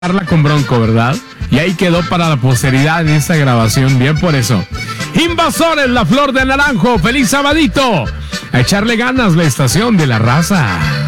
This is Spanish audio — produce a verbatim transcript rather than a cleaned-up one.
con Bronco, ¿verdad? Y ahí quedó para la posteridad en esta grabación, bien por eso. Invasores, la flor de naranjo, feliz sabadito. A echarle ganas, la estación de la raza.